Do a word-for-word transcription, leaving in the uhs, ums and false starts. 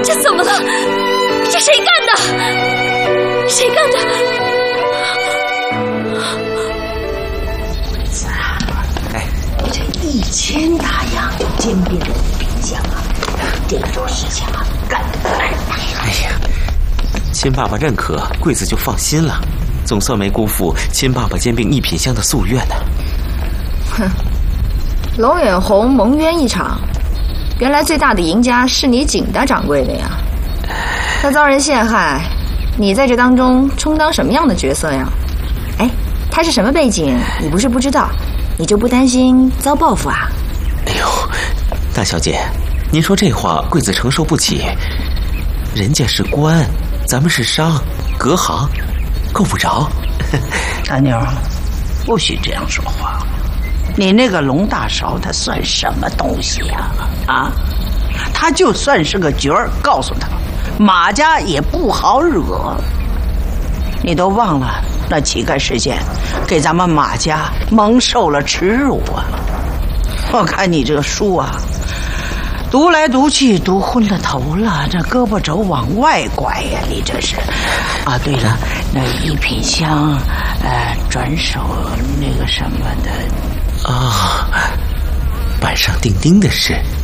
这怎么了？这谁干的？谁干的？ 哎，这一千大洋煎饼的一品香啊，这种事情啊，干得太大了。 哎呀，亲爸爸认可，贵子就放心了，总算没辜负亲爸爸煎饼一品香的夙愿呢。 哼，龙远红蒙冤一场，原来最大的赢家是你景大掌柜的呀。他遭人陷害，你在这当中充当什么样的角色呀？哎，他是什么背景？你不是不知道，你就不担心遭报复啊？ 哎呦，大小姐，您说这话贵子承受不起。人家是官，咱们是商，隔行，够不着。 大妞，不许这样说话。你那个龙大勺他算什么东西呀？啊，他就算是个角儿，告诉他，马家也不好惹。你都忘了那乞丐事件，给咱们马家蒙受了耻辱啊！我看你这个书啊，读来读去读昏了头了，这胳膊肘往外拐呀！你这是啊？对了，那一品香，呃，转手那个什么的。 啊，板上钉钉的事。